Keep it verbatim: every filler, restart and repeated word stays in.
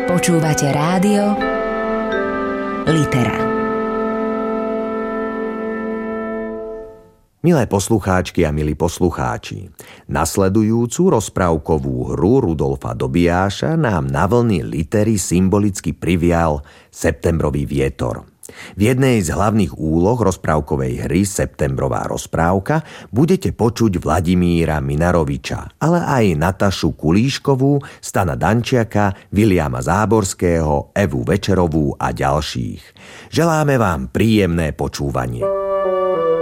Počúvate rádio Litera. Milé poslucháčky a milí poslucháči, nasledujúcu rozprávkovú hru Rudolfa Dobiáša nám na vlny Litery symbolicky privial Septembrový vietor. V jednej z hlavných úloh rozprávkovej hry Septembrová rozprávka budete počuť Vladimíra Minaroviča, ale aj Natašu Kulíškovú, Stana Dančiaka, Viliama Záborského, Evu Večerovú a ďalších. Želáme vám príjemné počúvanie.